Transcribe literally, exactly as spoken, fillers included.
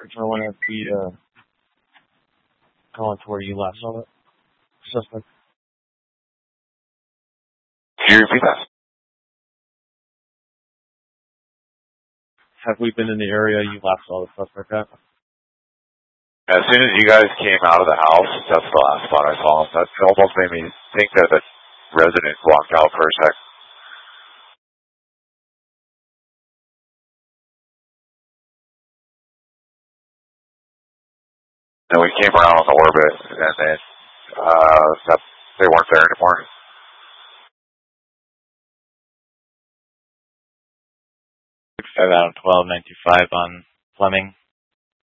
I want to be uh, going to where you last saw it. Suspect. Can you repeat that? Have we been in the area you last saw the suspect at? As soon as you guys came out of the house, that's the last spot I saw him. That almost made me think that the resident walked out for a sec. Then we came around on the orbit, and then uh, that, they weren't there anymore. Five out of twelve, ninety-five on Fleming.